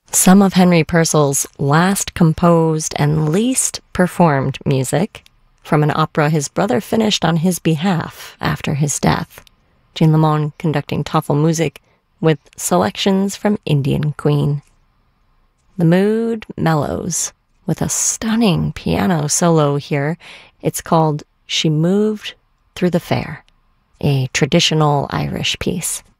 Some of Henry Purcell's last composed and least performed music from an opera his brother finished on his behalf after his death. Jean Lamont conducting Tafelmusik with selections from Indian Queen. The mood mellows with a stunning piano solo here. It's called She Moved Through the Fair, a traditional Irish piece.